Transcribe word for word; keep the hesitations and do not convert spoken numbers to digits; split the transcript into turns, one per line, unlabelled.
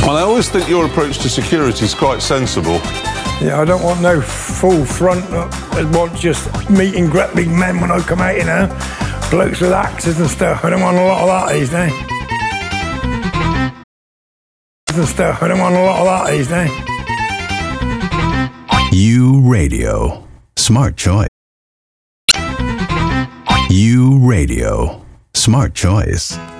Well, I always think your approach to security is quite sensible.
Yeah, I don't want no full front. I want just meeting grappling men when I come out, you know. Blokes with axes and stuff. I don't want a lot of that these days. And stuff. I don't want a lot of that these days.
U Radio. Smart choice. U Radio. Smart choice.